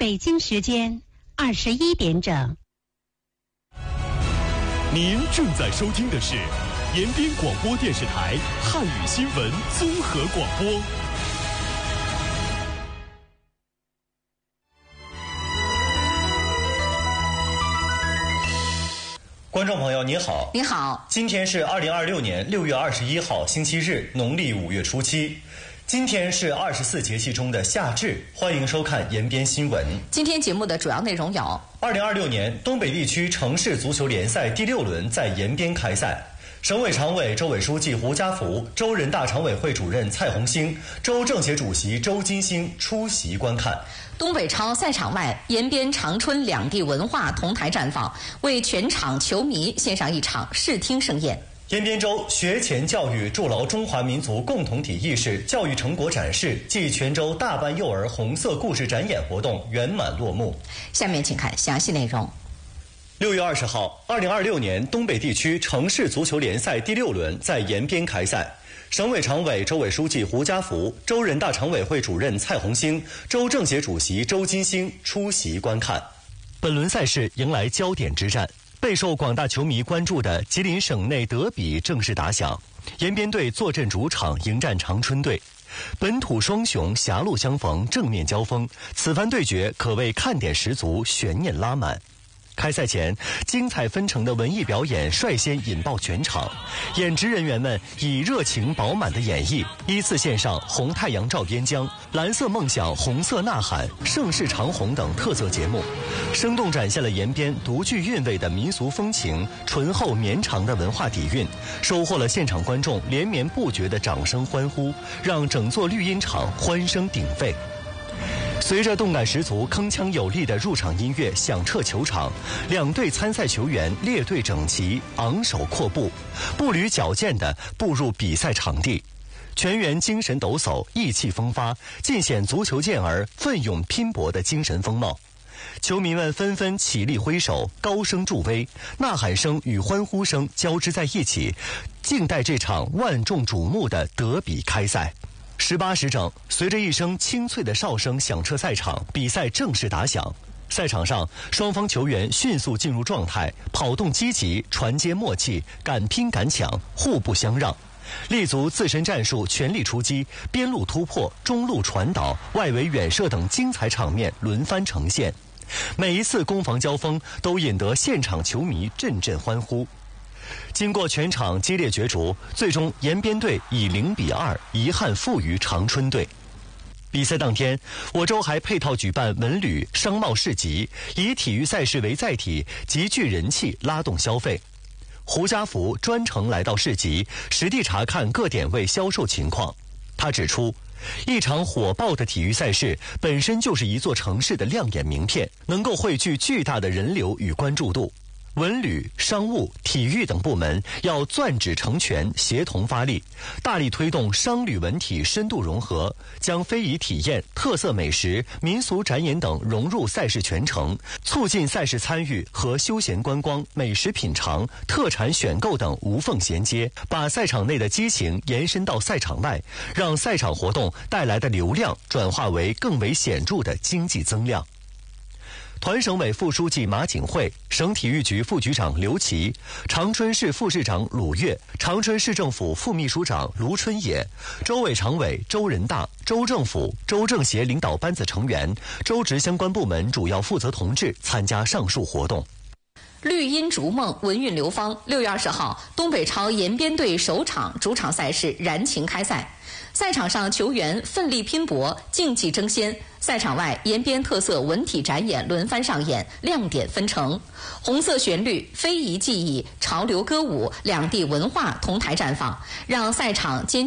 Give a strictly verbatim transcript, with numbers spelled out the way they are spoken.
北京时间二十一点整。 您正在收听的是延边广播电视台汉语新闻综合广播。 观众朋友您好， 您好， 今天是二零二六年六月二十一号星期日，农历五月初七。今天是二十四节气中的夏至，欢迎收看延边新闻。 今天节目的主要内容有： 二零二六年东北地区城市足球联赛第六轮在延边开赛，省委常委、州委书记胡家福、州人大常委会主任蔡红星、州政协主席周金星出席观看。 东北超赛场外，延边、长春两地文化同台绽放，为全场球迷献上一场视听盛宴。 延边州学前教育筑牢中华民族共同体意识教育成果展示暨全州大班幼儿红色故事展演活动圆满落幕。 下面请看详细内容。 六月二十号，二零二六年东北地区城市足球联赛第六轮在延边开赛。省委常委、州委书记胡家福、州人大常委会主任蔡红星、州政协主席周金星出席观看。本轮赛事迎来焦点之战，备受广大球迷关注的吉林省内德比正式打响。延边队坐镇主场迎战长春队，本土双雄狭路相逢，正面交锋，此番对决可谓看点十足，悬念拉满。开赛前，精彩纷呈的文艺表演率先引爆全场，演职人员们以热情饱满的演绎，依次献上《红太阳照边疆》、《蓝色梦想》、《红色呐喊》、《盛世长虹》等特色节目，生动展现了延边独具韵味的民俗风情、醇厚绵长的文化底蕴，收获了现场观众连绵不绝的掌声欢呼，让整座绿茵场欢声鼎沸。随着动感十足、铿锵有力的入场音乐响彻球场，两队参赛球员列队整齐，昂首阔步，步履矫健地步入比赛场地，全员精神抖擞，意气风发，尽显足球健儿奋勇拼搏的精神风貌。球迷们纷纷起立挥手，高声助威，呐喊声与欢呼声交织在一起，静待这场万众瞩目的德比开赛。十八时整，随着一声清脆的哨声响彻赛场，比赛正式打响。赛场上，双方球员迅速进入状态，跑动积极，传接默契，敢拼敢抢，互不相让，立足自身战术，全力出击，边路突破，中路传导，外围远射等精彩场面轮番呈现。每一次攻防交锋都引得现场球迷阵阵欢呼。经过全场激烈角逐，最终延边队以零比二遗憾负于长春队。比赛当天，我州还配套举办文旅、商贸市集，以体育赛事为载体，极具人气，拉动消费。胡家福专程来到市集，实地查看各点位销售情况。他指出，一场火爆的体育赛事本身就是一座城市的亮眼名片，能够汇聚巨大的人流与关注度。文旅、商务、体育等部门要攥指成拳，协同发力，大力推动商旅文体深度融合，将非遗体验、特色美食、民俗展演等融入赛事全程，促进赛事参与和休闲观光、美食品尝、特产选购等无缝衔接，把赛场内的激情延伸到赛场外，让赛场活动带来的流量转化为更为显著的经济增量。团省委副书记马景惠、省体育局副局长刘琦、长春市副市长鲁跃、长春市政府副秘书长卢春野、州委常委、州人大、州政府、州政协领导班子成员、州直相关部门主要负责同志参加上述活动。 绿茵逐梦，文运流芳。六月二十号，东北超延边队首场主场赛事燃情开赛。赛场上，球员奋力拼搏，竞技争先。赛场外，延边特色文体展演轮番上演，亮点纷呈。红色旋律、非遗技艺、潮流歌舞，两地文化同台绽放，让赛场兼